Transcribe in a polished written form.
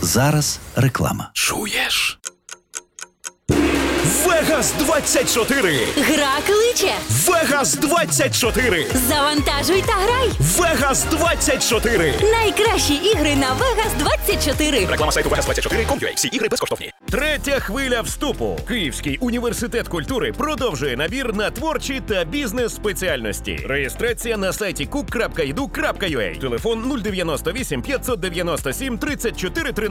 Зараз реклама. Чуєш? Вегас 24! Гра кличе. Вегас 24! Завантажуй та грай. Вегас 24! Найкращі ігри на Vegas 24. Реклама сайту Vegas24.com.ua. Всі ігри безкоштовні. Третя хвиля вступу. Київський університет культури продовжує набір на творчі та бізнес-спеціальності. Реєстрація на сайті cook.edu.ua. Телефон 098 597 34 13.